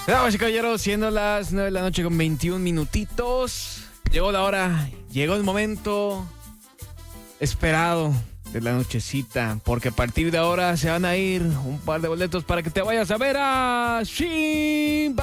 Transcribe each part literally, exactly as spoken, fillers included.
Damas y caballeros, siendo las nueve de la noche con veintiún minutitos, llegó la hora, llegó el momento esperado de la nochecita, porque a partir de ahora se van a ir un par de boletos para que te vayas a ver a Sin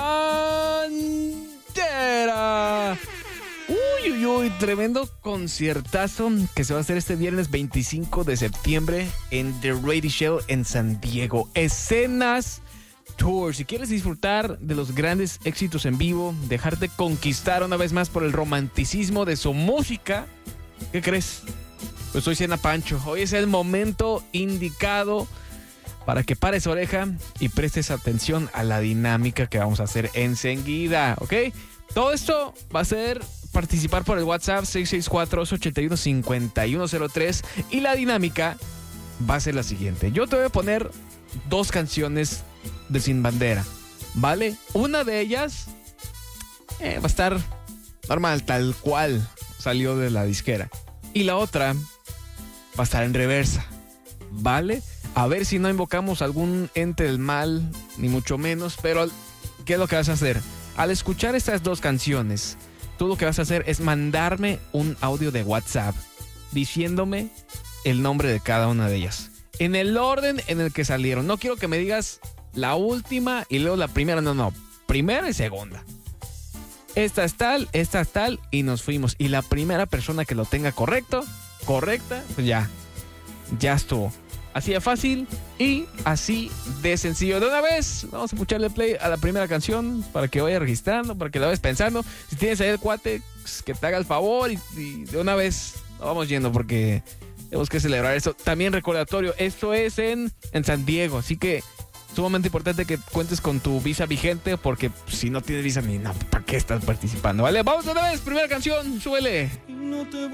Bandera. Uy, uy, uy, tremendo conciertazo que se va a hacer este viernes veinticinco de septiembre en The Radio Shell en San Diego. Escenas Tour. Si quieres disfrutar de los grandes éxitos en vivo, dejarte conquistar una vez más por el romanticismo de su música, ¿qué crees? Pues hoy cena Pancho. Hoy es el momento indicado para que pares oreja y prestes atención a la dinámica que vamos a hacer enseguida, ¿ok? Todo esto va a ser participar por el WhatsApp seis seis cuatro, ocho uno, cinco uno cero tres y la dinámica va a ser la siguiente. Yo te voy a poner dos canciones de Sin Bandera, ¿vale? Una de ellas eh, va a estar normal, tal cual salió de la disquera. Y la otra va a estar en reversa, ¿vale? A ver si no invocamos algún ente del mal, ni mucho menos, pero ¿qué es lo que vas a hacer? Al escuchar estas dos canciones, tú lo que vas a hacer es mandarme un audio de WhatsApp diciéndome el nombre de cada una de ellas, en el orden en el que salieron. No quiero que me digas la última y luego la primera, no, no, primera y segunda. Esta es tal, esta es tal y nos fuimos. Y la primera persona que lo tenga correcto, correcta, pues ya, ya estuvo. Así de fácil y así de sencillo. De una vez, vamos a escucharle play a la primera canción para que vaya registrando, para que la vayas pensando. Si tienes ahí el cuate, pues, que te haga el favor y, y de una vez nos vamos yendo porque tenemos que celebrar eso. También recordatorio, esto es en, en San Diego, así que sumamente importante que cuentes con tu visa vigente porque si no tienes visa, ni no, ¿para qué estás participando? ¿Vale? Vamos de una vez, primera canción, súbele.